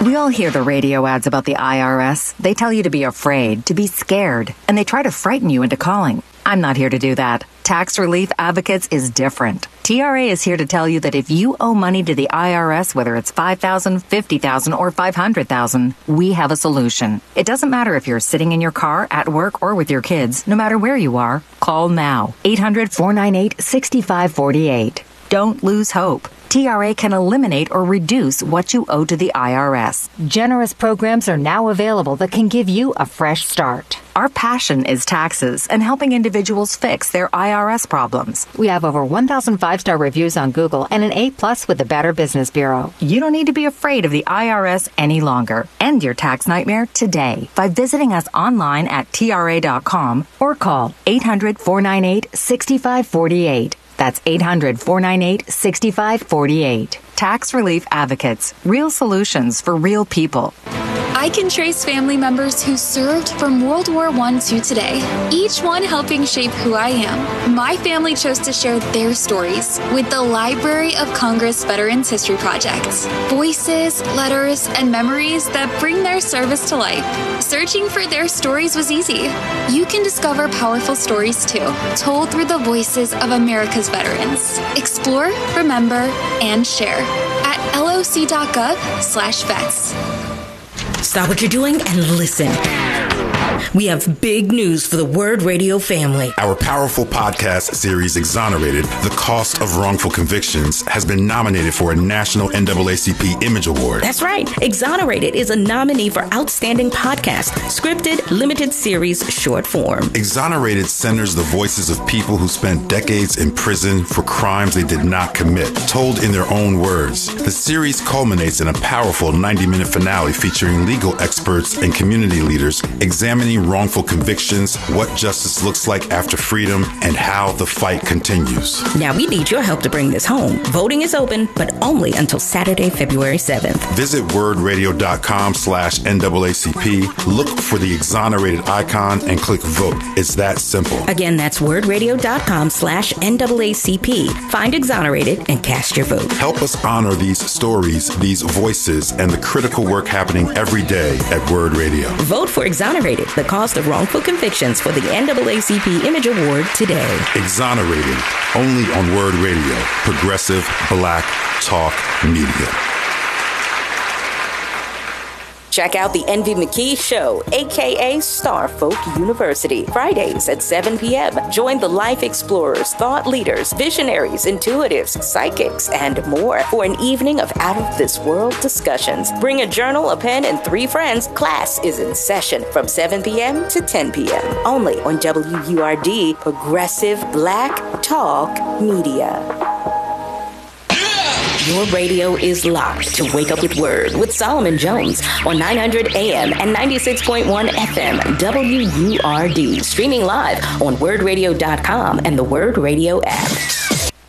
We all hear the radio ads about the IRS. They tell you to be afraid, to be scared, and they try to frighten you into calling. I'm not here to do that. Tax Relief Advocates is different. TRA is here to tell you that if you owe money to the IRS, whether it's $5,000, $50,000, or $500,000, we have a solution. It doesn't matter if you're sitting in your car, at work, or with your kids. No matter where you are, call now. 800-498-6548. Don't lose hope. TRA can eliminate or reduce what you owe to the IRS. Generous programs are now available that can give you a fresh start. Our passion is taxes and helping individuals fix their IRS problems. We have over 1,000 five-star reviews on Google and an A+ with the Better Business Bureau. You don't need to be afraid of the IRS any longer. End your tax nightmare today by visiting us online at TRA.com or call 800-498-6548. That's 800-498-6548. Tax Relief Advocates. Real solutions for real people. I can trace family members who served from World War I to today, each one helping shape who I am. My family chose to share their stories with the Library of Congress Veterans History Project. Voices, letters, and memories that bring their service to life. Searching for their stories was easy. You can discover powerful stories too, told through the voices of America's veterans. Explore, remember, and share at loc.gov/vets. Stop what you're doing and listen. We have big news for the Word Radio family. Our powerful podcast series, Exonerated, The Cost of Wrongful Convictions, has been nominated for a National NAACP Image Award. That's right. Exonerated is a nominee for Outstanding Podcast, Scripted, Limited Series, Short Form. Exonerated centers the voices of people who spent decades in prison for crimes they did not commit, told in their own words. The series culminates in a powerful 90-minute finale featuring legal experts and community leaders examining wrongful convictions, what justice looks like after freedom, and how the fight continues. Now we need your help to bring this home. Voting is open, but only until Saturday, February 7th. Visit wordradio.com/NAACP, look for the Exonerated icon, and click vote. It's that simple. Again, that's wordradio.com/NAACP. Find Exonerated and cast your vote. Help us honor these stories, these voices, and the critical work happening every day at Word Radio. Vote for Exonerated, the cost of wrongful convictions for the NAACP Image Award today. Exonerated, only on Word Radio, progressive Black talk media. Check out the Envy McKee Show, a.k.a. Star Folk University, Fridays at 7 p.m. Join the life explorers, thought leaders, visionaries, intuitives, psychics, and more for an evening of out-of-this-world discussions. Bring a journal, a pen, and 3 friends. Class is in session from 7 p.m. to 10 p.m. Only on WURD, Progressive Black Talk Media. Your radio is locked to Wake Up with Word with Solomon Jones on 900 AM and 96.1 FM WURD. Streaming live on wordradio.com and the Word Radio app.